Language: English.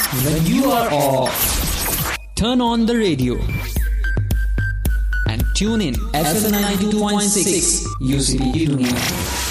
When you are off, turn on the radio and tune in FM 92.6 UCB Tuning.